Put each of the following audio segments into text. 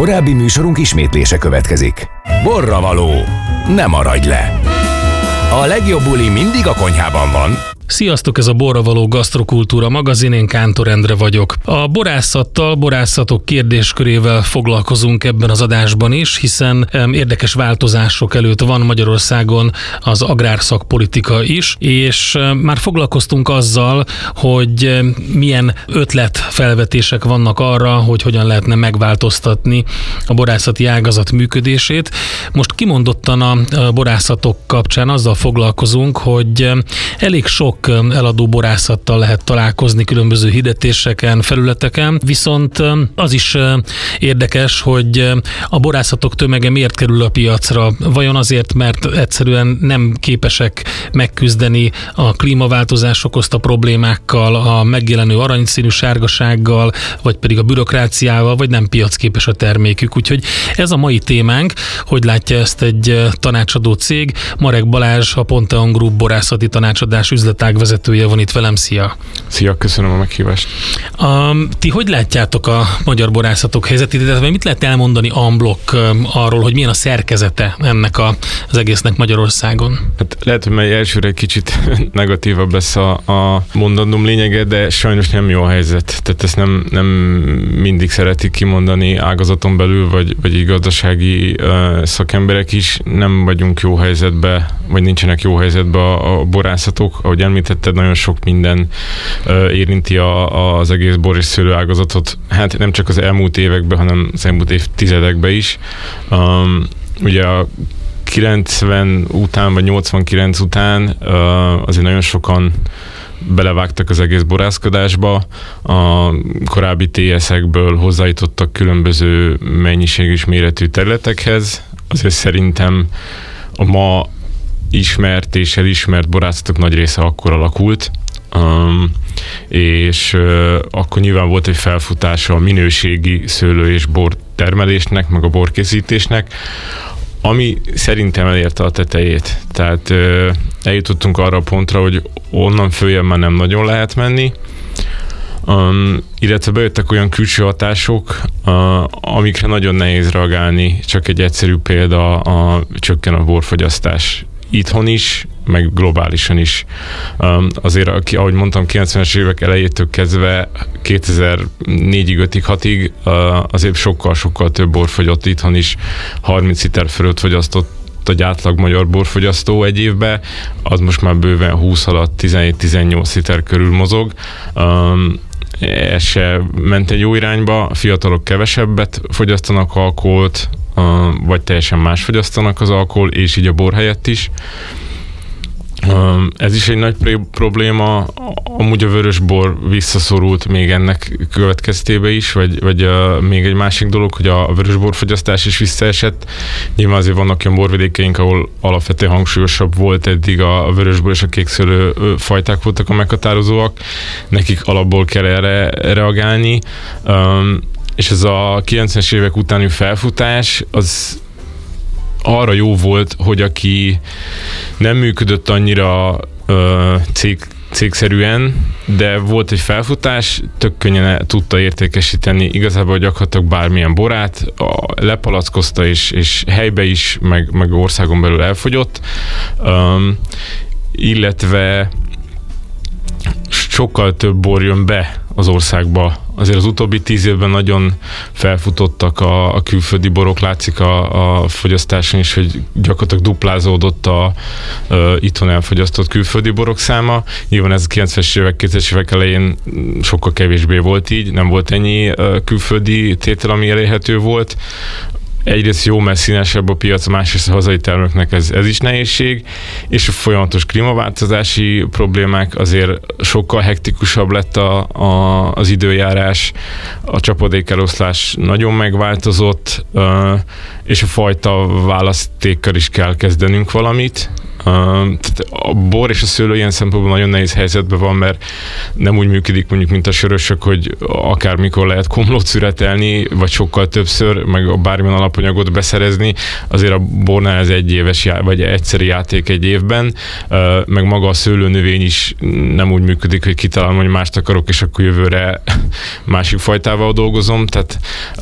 Korábbi műsorunk ismétlése következik. Borravaló, ne maradj le! A legjobb buli mindig a konyhában van. Sziasztok, ez a Borravaló Gasztrokultúra magazin, én Kántor Endre vagyok. A borászattal, borászatok kérdéskörével foglalkozunk ebben az adásban is, hiszen érdekes változások előtt van Magyarországon az agrárszakpolitika is, és már foglalkoztunk azzal, hogy milyen ötletfelvetések vannak arra, hogy hogyan lehetne megváltoztatni a borászati ágazat működését. Most kimondottan a borászatok kapcsán azzal foglalkozunk, hogy elég sok eladó borászattal lehet találkozni különböző hirdetéseken, felületeken, viszont az is érdekes, hogy a borászatok tömege miért kerül a piacra. Vajon azért, mert egyszerűen nem képesek megküzdeni a klímaváltozás okozta problémákkal, a megjelenő aranyszínű sárgasággal, vagy pedig a bürokráciával, vagy nem piacképes a termékük. Úgyhogy ez a mai témánk, hogy látja ezt egy tanácsadó cég. Marek Balázs, a Ponteon Group borászati tanácsadás üzletágvezetője van itt velem. Szia! Szia, köszönöm a meghívást. Ti hogy látjátok a magyar borászatok helyzetét, illetve mit lehet elmondani en bloc arról, hogy milyen a szerkezete ennek az egésznek Magyarországon? Hát lehet, hogy majd elsőre egy kicsit negatívabb lesz a mondandóm lényege, de sajnos nem jó a helyzet. Tehát ezt nem mindig szeretik kimondani ágazaton belül, vagy így gazdasági szakemberek is. Nem vagyunk jó helyzetben, vagy nincsenek jó helyzetben a borászatok. Ahogy említetted, nagyon sok minden érinti az egész bor és szőlő ágazatot. Hát nem csak az elmúlt években, hanem az elmúlt évtizedekben is. Ugye a 90 után, vagy 89 után azért nagyon sokan belevágtak az egész borászkodásba. A korábbi TS-ekből hozzájutottak különböző mennyiség és méretű területekhez. Azért szerintem a ma ismert és elismert borászatok nagy része akkor alakult, és akkor nyilván volt egy felfutása a minőségi szőlő és bor termelésnek, meg a borkészítésnek, ami szerintem elérte a tetejét. Tehát eljutottunk arra a pontra, hogy onnan följebb már nem nagyon lehet menni, illetve bejöttek olyan külső hatások, amikre nagyon nehéz reagálni. Csak egy egyszerű példa, csökken a borfogyasztás. Itthon is, meg globálisan is. Azért, ahogy mondtam, 90-es évek elejétől kezdve 2004-ig, 5-ig, 6-ig azért sokkal több bor fogyott itthon is. 30 liter fölött fogyasztott egy átlag magyar borfogyasztó egy évben, az most már bőven 20 alatt 17-18 liter körül mozog. Ez se ment egy jó irányba, a fiatalok kevesebbet fogyasztanak alkoholt, vagy teljesen más fogyasztanak az alkohol, és így a bor helyett is. Ez is egy nagy probléma, amúgy a vörösbor visszaszorult még ennek következtében is, vagy még egy másik dolog, hogy a vörösborfogyasztás is visszaesett. Nyilván azért vannak olyan borvidékeink, ahol alapvetően hangsúlyosabb volt eddig a vörösbor és a kékszőlő fajták voltak a meghatározóak, nekik alapból kell erre reagálni, és ez a 90-es évek utáni felfutás, az arra jó volt, hogy aki nem működött annyira cégszerűen, de volt egy felfutás, tök könnyen tudta értékesíteni igazából gyakorlatilag bármilyen borát, lepalackozta és helybe is, meg országon belül elfogyott, illetve sokkal több bor jön be az országba. Azért az utóbbi 10 évben nagyon felfutottak a külföldi borok, látszik a fogyasztáson is, hogy gyakorlatilag duplázódott a itthon elfogyasztott külföldi borok száma. Nyilván ez a 90-es évek, 2000-es évek elején sokkal kevésbé volt így, nem volt ennyi külföldi tétel, ami elérhető volt. Egyrészt jó, mert színesebb a piac, másrészt a hazai termelőknek ez is nehézség, és a folyamatos klímaváltozási problémák, azért sokkal hektikusabb lett az időjárás, a csapadékeloszlás nagyon megváltozott, és a fajta választékkal is kell kezdenünk valamit. A bor és a szőlő ilyen szempontból nagyon nehéz helyzetben van, mert nem úgy működik mondjuk, mint a sörösök, hogy akármikor lehet komlót szüretelni, vagy sokkal többször, meg bármilyen alapanyagot beszerezni. Azért a bornál ez egyéves, vagy egyszeri játék egy évben, meg maga a szőlőnövény is nem úgy működik, hogy kitalálom, hogy mást akarok, és akkor jövőre másik fajtával dolgozom, tehát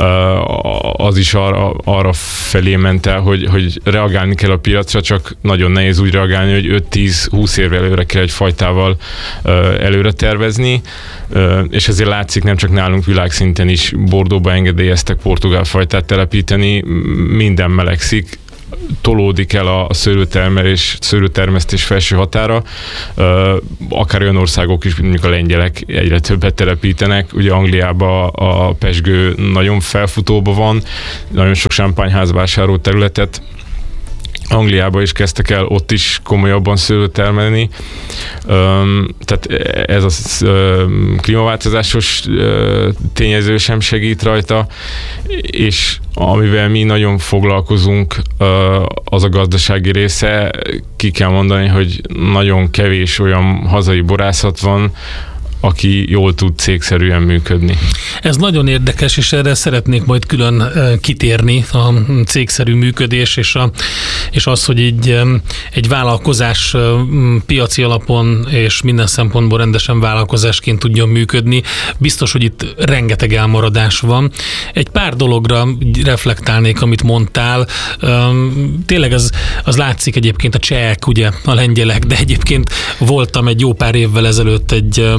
az is arra felé ment el, hogy reagálni kell a piacra, csak nagyon nehéz úgy reagálni, hogy 5-10-20 évvel előre kell egy fajtával előre tervezni, és ezért látszik nem csak nálunk világszinten is, Bordeauxba engedélyeztek portugál fajtát telepíteni, minden melegszik, tolódik el a szőlőtermesztés felső határa, akár olyan országok is, mint mondjuk a lengyelek egyre többet telepítenek. Ugye Angliában a pezsgő nagyon felfutóban van, nagyon sok sámpányház vásárol területet, Angliába is kezdtek el ott is komolyabban szőlőt termelni. Tehát ez a klímaváltozásos tényező sem segít rajta, és amivel mi nagyon foglalkozunk, az a gazdasági része. Ki kell mondani, hogy nagyon kevés olyan hazai borászat van, aki jól tud cégszerűen működni. Ez nagyon érdekes, és erre szeretnék majd külön kitérni, a cégszerű működés, és az, hogy egy vállalkozás piaci alapon és minden szempontból rendesen vállalkozásként tudjon működni. Biztos, hogy itt rengeteg elmaradás van. Egy pár dologra reflektálnék, amit mondtál. Tényleg az látszik egyébként a csehek, ugye, a lengyelek, de egyébként voltam egy jó pár évvel ezelőtt egy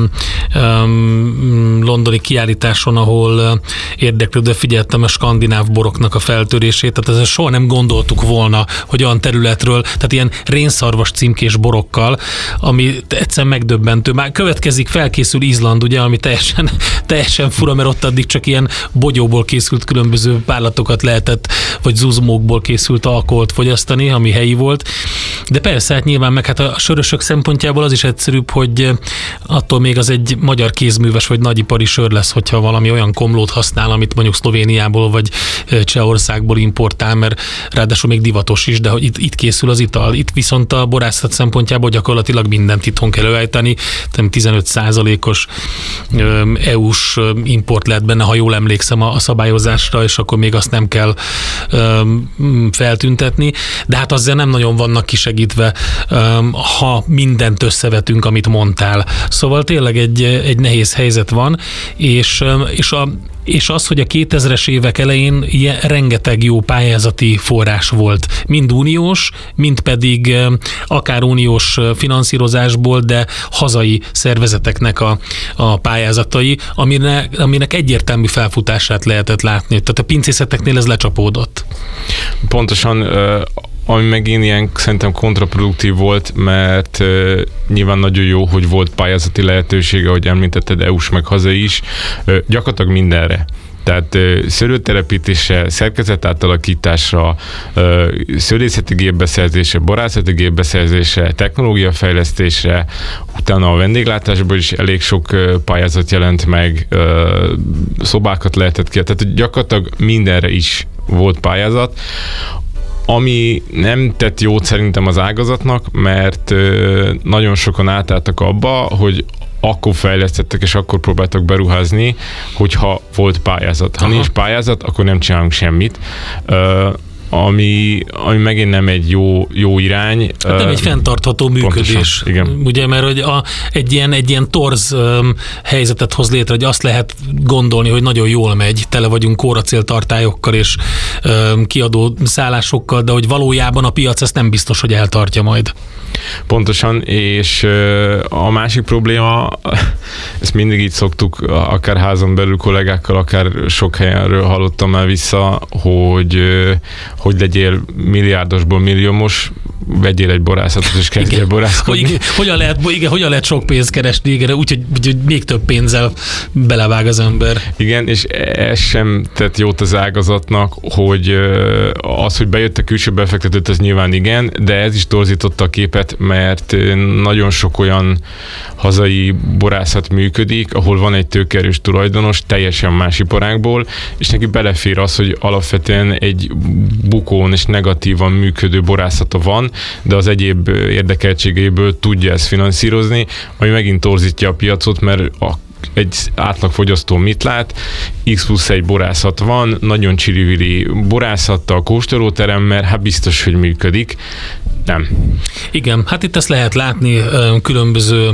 londoni kiállításon, ahol érdeklődve figyeltem a skandináv boroknak a feltörését, tehát ezzel soha nem gondoltuk volna, hogy olyan területről, tehát ilyen rénszarvas címkés borokkal, ami egyszerűen megdöbbentő. Már következik, felkészül Izland, ugye, ami teljesen fura, mert ott addig csak ilyen bogyóból készült különböző párlatokat lehetett, vagy zuzmókból készült alkoholt fogyasztani, ami helyi volt. De persze, hát nyilván meg hát a sörösök szempontjából az is egyszerűbb, hogy attól még az egy magyar kézműves vagy nagyipari sör lesz, hogyha valami olyan komlót használ, amit mondjuk Szlovéniából vagy Csehországból importál, mert ráadásul még divatos is, de hogy itt készül az ital. Itt viszont a borászat szempontjából gyakorlatilag mindent itthon kell előállítani, 15%-os EU-s import lehet benne, ha jól emlékszem a szabályozásra, és akkor még azt nem kell feltüntetni, de hát azzal nem nagyon vannak kisegítve, ha mindent összevetünk, amit mondtál. Szóval tényleg egy nehéz helyzet van, és az, hogy a 2000-es évek elején rengeteg jó pályázati forrás volt. Mind uniós, mind pedig akár uniós finanszírozásból, de hazai szervezeteknek a pályázatai, aminek egyértelmű felfutását lehetett látni. Tehát a pincészeteknél ez lecsapódott. Pontosan, ami megint ilyen szerintem kontraproduktív volt, mert nyilván nagyon jó, hogy volt pályázati lehetősége, ahogy említetted, EU-s meg hazai is, gyakorlatilag mindenre. Tehát szőlőtelepítésre, szerkezet átalakításra, szőlészeti gépbeszerzésre, borászati gépbeszerzésre, technológiafejlesztésre, utána a vendéglátásból is elég sok pályázat jelent meg, szobákat lehetett ki, tehát gyakorlatilag mindenre is volt pályázat. Ami nem tett jót szerintem az ágazatnak, mert nagyon sokan átálltak abba, hogy akkor fejlesztettek, és akkor próbáltak beruházni, hogyha volt pályázat. Ha nincs pályázat, akkor nem csinálunk semmit. Ami megint nem egy jó irány. Hát nem egy fenntartható működés. Pontosan, igen. Ugye, mert hogy egy ilyen torz helyzetet hoz létre, hogy azt lehet gondolni, hogy nagyon jól megy, tele vagyunk kóracéltartályokkal és kiadó szállásokkal, de hogy valójában a piac ezt nem biztos, hogy eltartja majd. Pontosan, és a másik probléma, ezt mindig így szoktuk, akár házon belül kollégákkal, akár sok helyenről hallottam már vissza, hogy legyél milliárdosból milliómos, vegyél egy borászatot, és kezdjél borászkodni. Hogyan lehet sok pénzt keresni, igen, úgyhogy még több pénzzel belevág az ember. Igen, és ez sem tett jót az ágazatnak, hogy az, hogy bejött a külső befektetőt, az nyilván igen, de ez is torzította a képet, mert nagyon sok olyan hazai borászat működik, ahol van egy tőkeerős tulajdonos, teljesen más iparágból, és neki belefér az, hogy alapvetően egy bukón és negatívan működő borászata van, van, de az egyéb érdekeltségeiből tudja ezt finanszírozni, ami megint torzítja a piacot, mert egy átlagfogyasztó mit lát? X+1 borászat van, nagyon csirivili borászattal, kóstolóteremmel, hát biztos, hogy működik. Nem. Igen, hát itt ezt lehet látni, különböző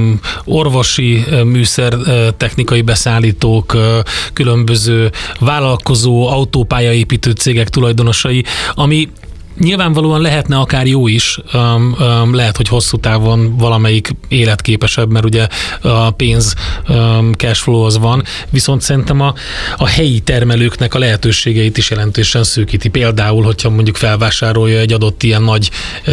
orvosi műszer technikai beszállítók, különböző vállalkozó, autópályaépítő cégek tulajdonosai, ami nyilvánvalóan lehetne akár jó is, lehet, hogy hosszú távon valamelyik életképesebb, mert ugye a pénz cashflow az van, viszont szerintem a helyi termelőknek a lehetőségeit is jelentősen szűkíti. Például, hogyha mondjuk felvásárolja egy adott ilyen nagy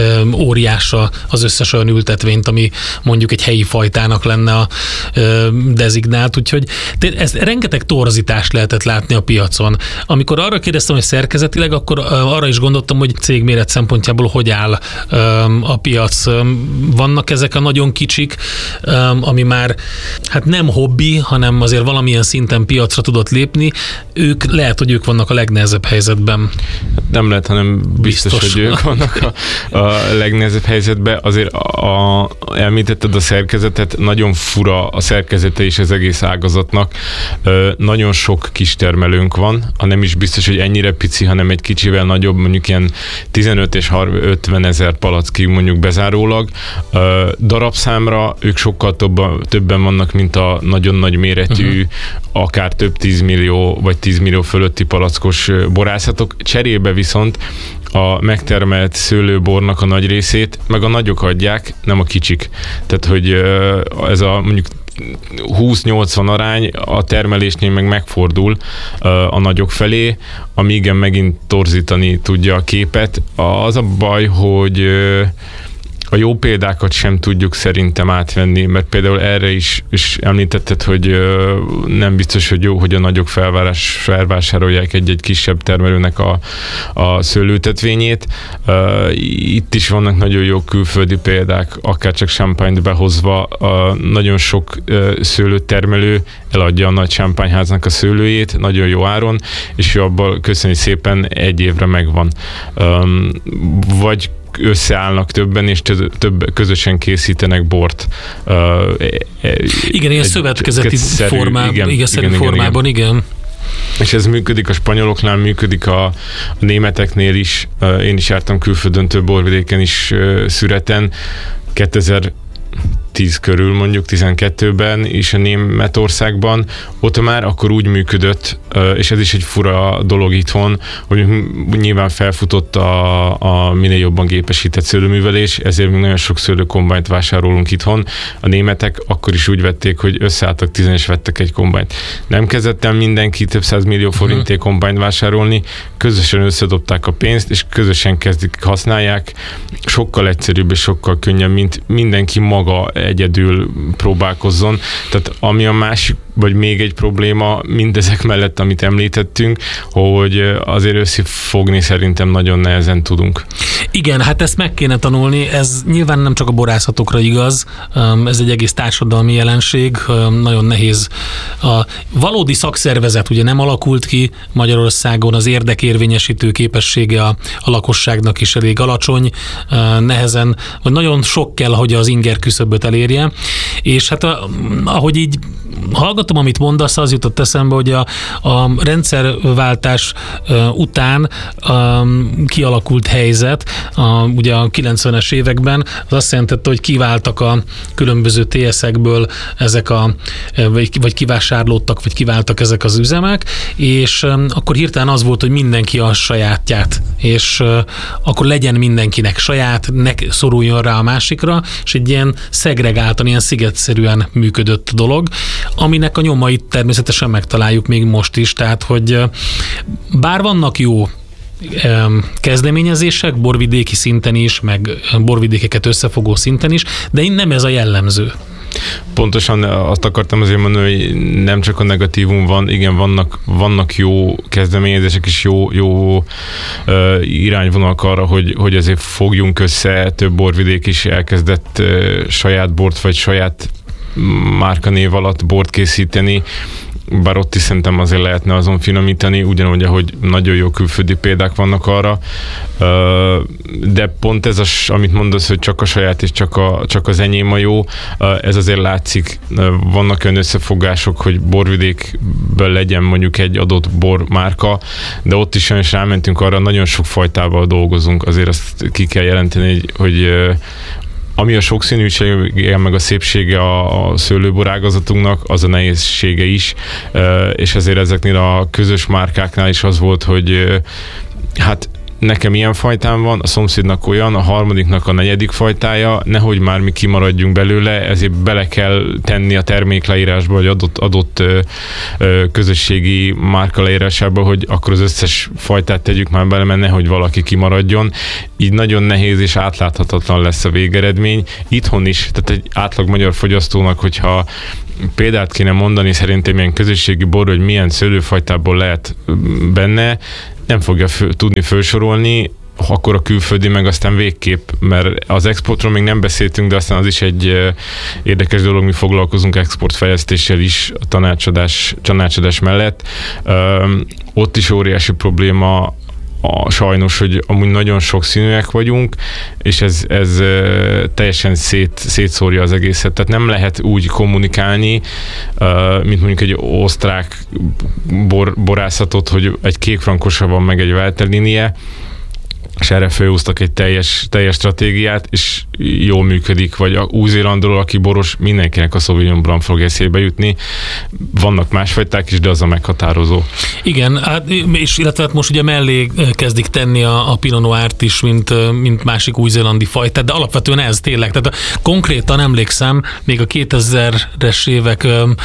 óriása az összes olyan ültetvényt, ami mondjuk egy helyi fajtának lenne a dezignált, úgyhogy ez rengeteg torzítást lehetett látni a piacon. Amikor arra kérdeztem, hogy szerkezetileg, akkor arra is gondoltam, hogy cégméret szempontjából hogy áll a piac. Vannak ezek a nagyon kicsik, ami már hát nem hobbi, hanem azért valamilyen szinten piacra tudott lépni. Lehet, hogy ők vannak a legnehezebb helyzetben. Nem lehet, hanem biztos. Hogy ők vannak a legnehezebb helyzetben. Azért elmítetted a szerkezetet, nagyon fura a szerkezete is az egész ágazatnak. Nagyon sok kistermelőnk van, nem is biztos, hogy ennyire pici, hanem egy kicsivel nagyobb, mondjuk ilyen 15 és 50 ezer palackig mondjuk bezárólag. Darabszámra ők sokkal többen vannak, mint a nagyon nagy méretű, akár több 10 millió vagy 10 millió fölötti palackos borászatok. Cserébe viszont a megtermelt szőlőbornak a nagy részét meg a nagyok adják, nem a kicsik. Tehát, hogy ez a mondjuk 20-80 arány a termelésnél meg megfordul a nagyok felé, ami igen megint torzítani tudja a képet. Az a baj, hogy a jó példákat sem tudjuk szerintem átvenni, mert például erre is említetted, hogy nem biztos, hogy jó, hogy a nagyok felvásárolják egy kisebb termelőnek a szőlőtetvényét. Itt is vannak nagyon jó külföldi példák, akár csak champagne-t behozva. Nagyon sok szőlőtermelő eladja a nagy champagneháznak a szőlőjét, nagyon jó áron, és ő abban köszöni szépen egy évre megvan. Vagy összeállnak többen, és közösen készítenek bort. Igen, ilyen szövetkezeti formában, igen. És ez működik a spanyoloknál, működik a németeknél is. Én is jártam külföldön, több borvidéken is szüreten. 2010 körül, mondjuk 12-ben is a Németországban, ott már akkor úgy működött, és ez is egy fura dolog itthon, hogy nyilván felfutott a minél jobban gépesített szőlőművelés, ezért még nagyon sok szőlőkombányt vásárolunk itthon. A németek akkor is úgy vették, hogy összeálltak 10 és vettek egy kombányt. Nem kezdett el mindenki több 100 millió forintért kombányt vásárolni, közösen összedobták a pénzt, és közösen használják. Sokkal egyszerűbb és sokkal könnyebb, mint mindenki maga egyedül próbálkozzon. Tehát ami a másik, vagy még egy probléma mindezek mellett, amit említettünk, hogy azért összefogni szerintem nagyon nehezen tudunk. Igen, hát ezt meg kéne tanulni, ez nyilván nem csak a borászatokra igaz, ez egy egész társadalmi jelenség, nagyon nehéz. A valódi szakszervezet ugye nem alakult ki Magyarországon, az érdekérvényesítő képessége a lakosságnak is elég alacsony, nehezen, vagy nagyon sok kell, hogy az inger küszöböt elérje, és hát ahogy így hallgatom, amit mondasz, az jutott eszembe, hogy a rendszerváltás után kialakult helyzet, ugye a 90-es években, az azt jelentette, hogy kiváltak a különböző TS-ekből ezek vagy kivásárlódtak, vagy kiváltak ezek az üzemek, és akkor hirtelen az volt, hogy mindenki a sajátját, és akkor legyen mindenkinek saját, ne szoruljon rá a másikra, és egy ilyen szegregáltan, ilyen szigetszerűen működött a dolog, aminek a nyomait természetesen megtaláljuk még most is, tehát hogy bár vannak jó kezdeményezések, borvidéki szinten is, meg borvidékeket összefogó szinten is, de nem ez a jellemző. Pontosan azt akartam azért mondani, hogy nem csak a negatívum van, igen, vannak jó kezdeményezések és jó irányvonalak arra, hogy azért fogjunk össze, több borvidék is elkezdett saját bort, vagy saját márkanév alatt bort készíteni. bár ott is szerintem azért lehetne azon finomítani, ugyanúgy, ahogy nagyon jó külföldi példák vannak arra, de pont ez, amit mondasz, hogy csak a saját és csak az enyém a jó, ez azért látszik. Vannak olyan összefogások, hogy borvidékből legyen mondjuk egy adott bormárka, de ott is sajnos rámentünk arra, nagyon sok fajtával dolgozunk, azért azt ki kell jelenteni, hogy ami a sokszínűsége, meg a szépsége a szőlőbor ágazatunknak, az a nehézsége is, és ezért ezeknél a közös márkáknál is az volt, hogy hát nekem ilyen fajtám van, a szomszédnak olyan, a harmadiknak a negyedik fajtája, nehogy már mi kimaradjunk belőle, ezért bele kell tenni a termékleírásba, vagy adott közösségi márka leírásába, hogy akkor az összes fajtát tegyük már bele, mert nehogy valaki kimaradjon. Így nagyon nehéz és átláthatatlan lesz a végeredmény. Itthon is, tehát egy átlag magyar fogyasztónak, hogyha példát kéne mondani szerintem ilyen közösségi bor, hogy milyen szőlőfajtából lehet benne, nem fogja tudni felsorolni, akkor a külföldi meg aztán végképp, mert az exportról még nem beszéltünk, de aztán az is egy érdekes dolog, mi foglalkozunk exportfejlesztéssel is a tanácsadás mellett. Ott is óriási probléma sajnos, hogy amúgy nagyon sokszínűek vagyunk, és ez teljesen szétszórja az egészet. Tehát nem lehet úgy kommunikálni, mint mondjuk egy osztrák borászatot, hogy egy kékfrankosa van, meg egy Veltliner, és erre felhúztak egy teljes stratégiát, és jól működik, vagy a Új-Zélandról, aki boros, mindenkinek a Sauvignon Blanc fog eszébe jutni. Vannak más fajták is, de az a meghatározó. Igen, és illetve most ugye mellé kezdik tenni a Pinot Noirt is, mint másik új-zélandi fajtát, de alapvetően ez tényleg. Tehát konkrétan emlékszem, még a 2000-es évek,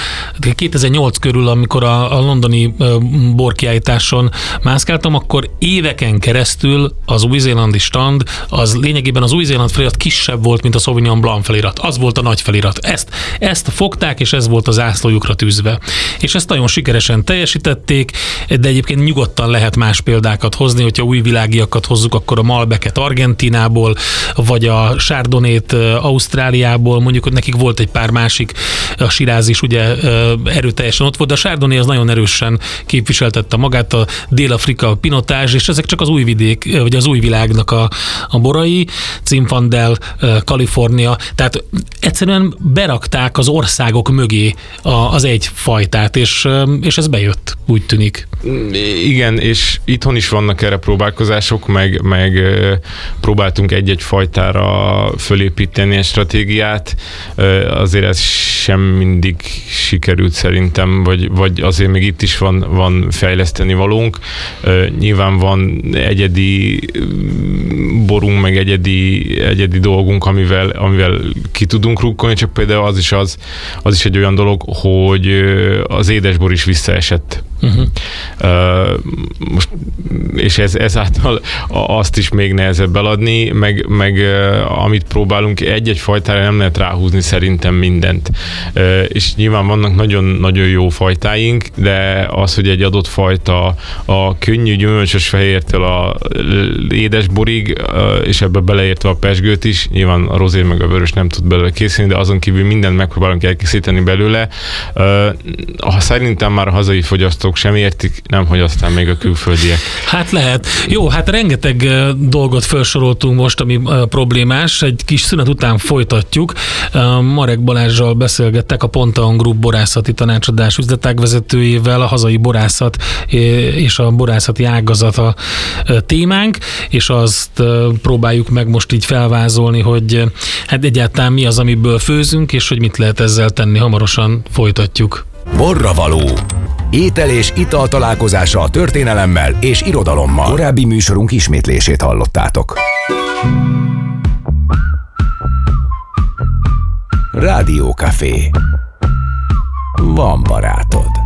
2008 körül, amikor a londoni borkiállításon mászkáltam, akkor éveken keresztül az új-zélandi stand, az lényegében az új-zéland felirat kisebb volt, mint a Sauvignon Blanc felirat. Az volt a nagy felirat. Ezt fogták, és ez volt az zászlójukra tűzve. És ezt nagyon sikeresen teljesítették, de egyébként nyugodtan lehet más példákat hozni, hogyha újvilágiakat hozzuk, akkor a Malbecet Argentinából, vagy a Chardonnay-t Ausztráliából, mondjuk, hogy nekik volt egy pár másik, a Shiraz is ugye erőteljesen ott volt, de a Chardonnay az nagyon erősen képviseltette magát, a Dél-Afrika, a Pinotage, és ezek csak az újvidék, vagy az új világnak a borai, Zinfandel, Kalifornia, tehát egyszerűen berakták az országok mögé az egy fajtát, és ez bejött, úgy tűnik. Igen, és itthon is vannak erre próbálkozások, meg próbáltunk egy-egy fajtára fölépíteni egy stratégiát, azért ez sem mindig sikerült szerintem, vagy azért még itt is van fejleszteni valónk. Nyilván van egyedi borunk, meg egyedi dolgunk, amivel ki tudunk rukkolni, csak például az is egy olyan dolog, hogy az édesbor is visszaesett. Most, és ezáltal azt is még nehezebb eladni, meg amit próbálunk, egy-egy fajtára nem lehet ráhúzni szerintem mindent. És nyilván vannak nagyon-nagyon jó fajtáink, de az, hogy egy adott fajta a könnyű gyümölcsös fehértől a édesborig, és ebbe beleértve a pezsgőt is, nyilván a rozé meg a vörös nem tud belőle készíteni, de azon kívül mindent megpróbálunk elkészíteni belőle. Szerintem már a hazai fogyasztók sem értik, nemhogy aztán még a külföldiek. Hát lehet. Jó, hát rengeteg dolgot felsoroltunk most, ami problémás. Egy kis szünet után folytatjuk. Marek Balázssal beszélgettek, a Pontaon Group borászati tanácsadás üzletágvezetőjével, a hazai borászat és a borászati ágazat a témánk, és azt próbáljuk meg most így felvázolni, hogy hát egyáltalán mi az, amiből főzünk, és hogy mit lehet ezzel tenni. Hamarosan folytatjuk. Borravaló. Étel és ital találkozása a történelemmel és irodalommal. Korábbi műsorunk ismétlését hallottátok. Rádió Café. Van barátod.